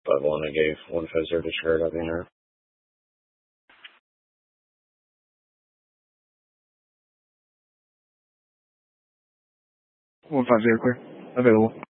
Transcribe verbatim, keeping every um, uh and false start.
but one I gave one five zero disregard of the inner. one five zero clear. Available.